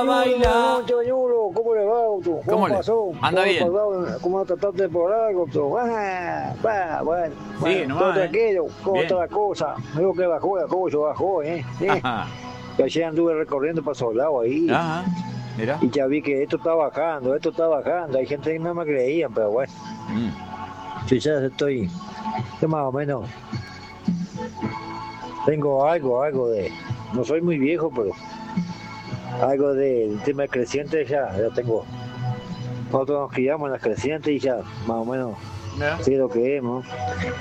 Baila. Bañulo, ¿cómo le va, doctor? ¿Cómo le pasó? anda bien? ¿Cómo trataste por algo, doctor? Bueno, Sí, nomás, todo tranquilo. ¿Cómo Bien. está la cosa? Me dijo que bajó la cosa, bajó, ¿eh? Ajá. Que ayer anduve recorriendo para Solado ahí. Ajá. Mira. Y ya vi que esto está bajando, esto está bajando. Hay gente que no me creía, pero bueno. Yo ya estoy, yo más o menos, tengo algo de, no soy muy viejo, pero algo del tema de creciente ya tengo. Nosotros nos criamos en las crecientes y ya más o menos Mira. sé lo que es, ¿no?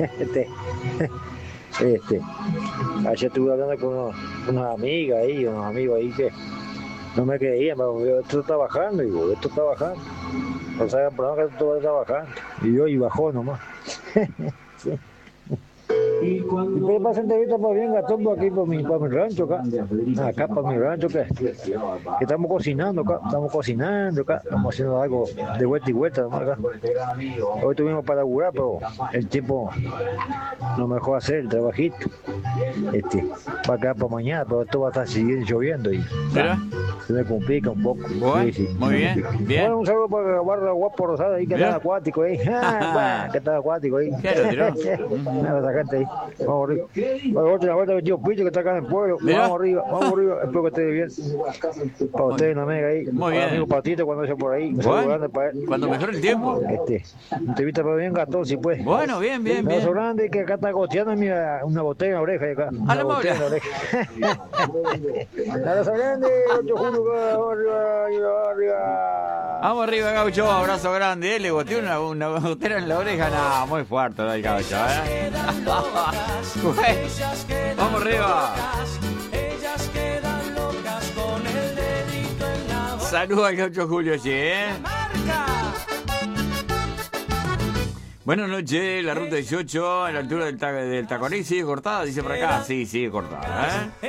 Ayer estuve hablando con unas amigas ahí, unos amigos ahí que no me creían, pero yo, esto está bajando, digo, esto está bajando. No saben por nada que esto está bajando. Y bajó nomás. Sí. Y ustedes pasan entrevista para bien Gastón por aquí, por mi rancho acá para mi rancho que estamos cocinando acá, estamos haciendo algo de vuelta y vuelta nomás acá. Hoy tuvimos para laburar, pero el tiempo no me dejó hacer el trabajito, para acá para mañana, pero esto va a estar siguiendo lloviendo y se me complica un poco. Bueno, sí. muy bien, bien. Bueno, un saludo para la barra Guapo Rosada ahí que está acuático ahí. Que está acuático ahí. Claro, Nada, gente ahí. Vamos arriba. La vuelta del tío Picho que está acá en el pueblo. Vamos arriba. Espero que esté bien. Para ustedes, una mega ahí. Muy bien. Amigo Patito cuando vaya por ahí. Un saludo grande para él. Cuando mejore el tiempo. Entrevista para bien Gastón, si puede. Bueno, bien. Un abrazo grande que acá está goteando una botella en la oreja. Acá. A la botella en la oreja. Un abrazo grande, 8 de julio, arriba. Vamos arriba, Gaucho, abrazo grande. Le goteó una gotera en la oreja. No, muy fuerte el Gaucho, Vamos arriba. Ellas quedan locas con el dedito en la boca. Saludos al Gaucho Julio, sí, Buenas noches, la ruta 18 a la altura del Tacorí sigue cortada, dice por acá. Sí, sigue cortada,